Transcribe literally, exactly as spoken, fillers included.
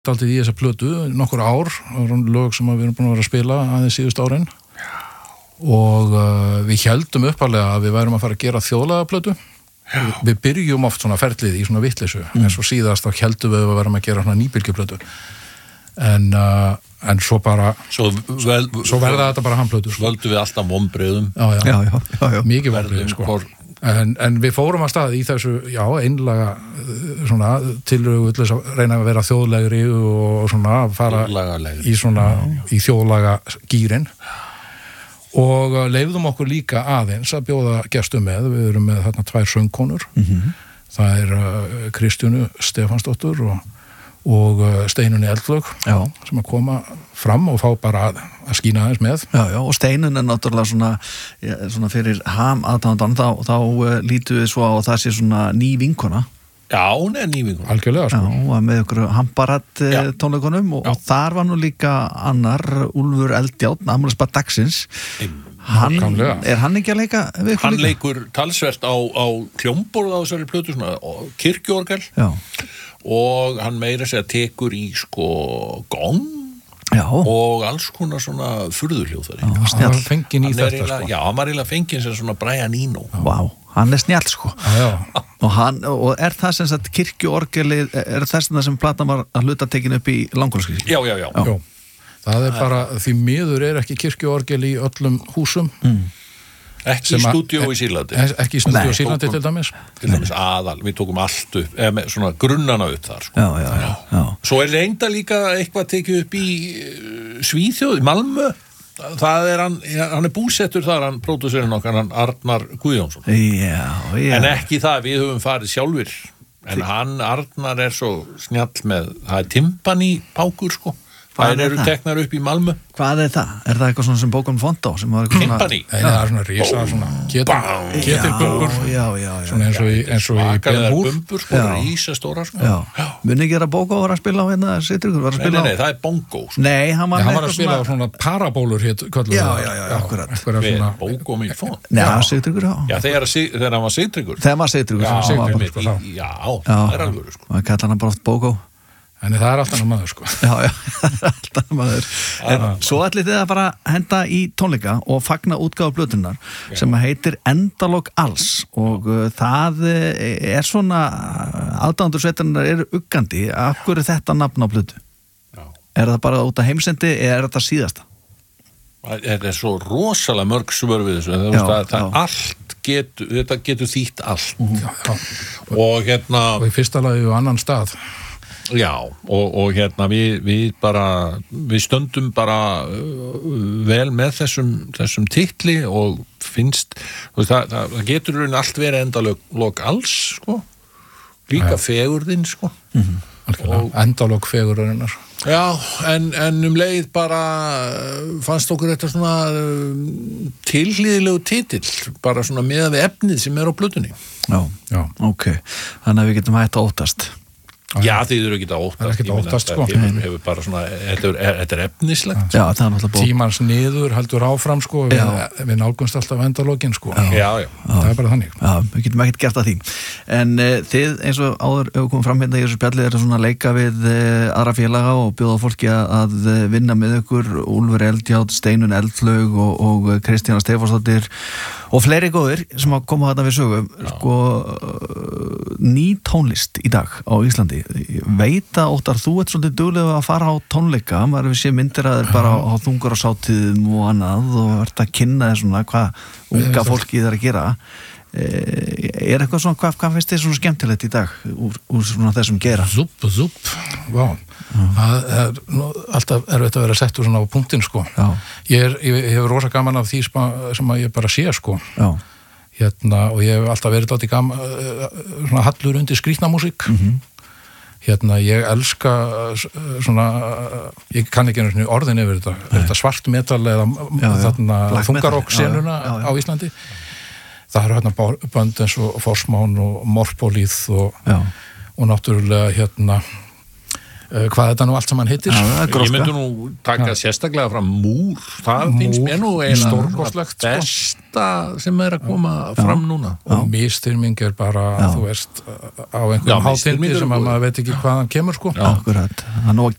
daldið í þessa plötu nokkur ár, lög sem við erum búin að vera að spila aðeins síðust árin og uh, við héldum uppalega að við værum að fara að gera þjóðlega plötu. Við, við byrjum oft svona ferlið í svona vitleysu mm. en svo síðast þá héldum við að værum að gera svona nýbylgjuplötu en, uh, en svo bara svo, vel, svo verða þetta bara handplötu sko. Völdum við alltaf vonbrigðum já, já, já, já, já, já. Mikið vonbrigðum sko. en, en við fórum að stað í þessu já, einlaga svona tilrögu til þess að reyna að vera þjóðlegri og svona fara í svona í þjóðlaga gýrin og leifðum okkur líka aðeins að bjóða gestum með, við erum með þarna tvær söngkonur, mm-hmm. það er uh, Kristjánu Stefansdóttur og, og uh, Steinunni Eldlög já. Sem að koma fram og fá bara að, að skína aðeins með. Já, já, og Steinun er náttúrulega svona, ja, svona fyrir ham aðtándan, þá, þá uh, lítum við svo á það sé svona ný vinkona. Já, hún er nývingur. Algjörlega, sko. Já, með ykkur Hamparat tónleikunum og já. Þar var nú líka annar Úlfur Eldjárn, afmælisbarn dagsins. Hann, er hann ekki að leika við ykkur hann líka? Leikur talsvert á, á kljómborð á þessari plötu, svona kirkjuorgel og hann meira segja tekur í sko gong já. Og alls konar svona furðuhljóð þar. Hann var fenginn í þetta sko. Já, hann var eiginlega fenginn sem svona Brian Eno. Vá. Wow. Hann er snjall sko já. og, hann, og er það sem sagt kirkjuorgeli er þess að sem platan var að hluta tekin upp í Langholtskirkju? Já, já, já, já. Það er bara, því miður er ekki kirkjuorgeli í öllum húsum mm. Ekki í stúdíó í Sýrlandi Ekki í stúdíó í Sýrlandi til dæmis Til dæmis aðal, við tókum allt upp eða með svona grunnana upp þar sko. já, já, já, já. Svo er reynda líka eitthvað tekið upp í Svíþjóð, í Malmö það er hann, hann er búsettur þar hann pródúserinn okkar, hann Arnar Guðjónsson já, já. En ekki það, við höfum farið sjálfur en hann, Arnar er svo snjall með, það er timpani pákur sko Það eru teknar upp í Malmö. Hvað er það? Er það eitthvað svona sem bókum fónt á? Timpani? Nei, það er svona rísa, svona ketilbumbur. Já, já, já. Svona eins og í, eins og í Benhúr. Bumbur, sko, rísa stóra, sko. Já. já. Muni ekki að Bókó var að spila á hérna, Sigtryggur var að spila á? Nei, nei, nei, það er bongo. Sko. Nei, hann var, ja, hann var að spila á svona parabólur hér, kölluðu. Já, já, já, akkurat. Við Bókó minn fónt. Nei, Sigtryggur, já. Já, þegar hann var Sigtryggur. Þegar hann var Sigtryggur. Já, það er alveg, sko. Það kallar hann bara oft Bókó. En það er allt annar maður sko. Já, já, það er allt annar maður. En svo ætlið þið að bara henda í tónleika og fagna útgáfu plötunnar okay. sem heitir Endalok alls og uh, það er svona aðdáendur sveitarinnar eru uggandi. Af hverju þetta nafn á plötu? Já. Er það bara út af heimsendi eða er þetta síðasta? Þetta er svo rosalega mörg svör við þessu. Já, það, það er allt getur, þetta getur þýtt allt. Mm. Já, já. Og hérna og í fyrsta lagi á annan stað. Já, og, og hérna við, við bara, við stöndum bara uh, vel með þessum, þessum titli og finnst, það, það, það getur raun allt verið endalok alls, sko, líka ja. Fegurðin, sko. Mm-hmm. Endalok fegurðurinnar. Já, en, en um leið bara fannst okkur þetta svona uh, tilhlýðilegu titill, bara svona meðan við efnið sem er á plötunni. Já, já, ok, þannig að við getum hægt að óttast. Já, þið eru ekki að óttast. Það er ekki að óttast, sko. Hefur, hefur bara svona, þetta er, þetta er efnislegt. Já, það er náttúrulega bók. Tímans niður heldur áfram, sko. Við, við nálgumst alltaf endalókin, sko. Já, já. já. Það er bara þannig. Já, við getum ekkert gert að því. En uh, þið, eins og áður, ef við komum fram hérna í þessu spjalli, er það svona að leika við uh, aðra félaga og bjóða fólki að, að vinna með ykkur, Úlfur Eldjárn, Steinun Eldflaug og, og Kristjána Stefánsdóttir og fleiri góðir sem að koma þarna við sögum. Sko, uh, ný tónlist í dag á Íslandi. Veit að Óttar, þú ert svolítið duglega að fara á tónleika, maður við sé myndir að þeir bara á þungur á sátíðum og annað og ert að kynna þér svona hvað unga fólki þeir að gera. Er eitthvað svona, hvað, hvað finnst þið svona skemmtilegt í dag úr, úr svona þessum gera? Zup, zup, vá. Það er nú, alltaf erfitt að vera settur svona á punktinn, sko. Ég, er, ég, ég hefur rosa gaman af því sem að ég bara sé, sko. Já. Hérna, og ég hef alltaf verið átti gaman, svona hallur undir skrýtnamúsík. Mhm. Hérna, ég elska svona, ég kann ekki einu orðin yfir þetta, er þetta svartmetal eða já, þarna þungarokk-senuna á Íslandi. Það eru hérna bönd eins og Forsmán og Morpolíð og, og náttúrulega hérna hvað þetta nú allt saman hittir. Já, ég myndi nú taka Já. sérstaklega fram múr, það múr, finnst mér nú eiginlega besta sem er að koma Já. fram núna. Og mistyrming er bara, Já. þú veist, á einhverjum hátindi sem að maður veit ekki hvaðan kemur, sko. Já, akkurat. Það er nú að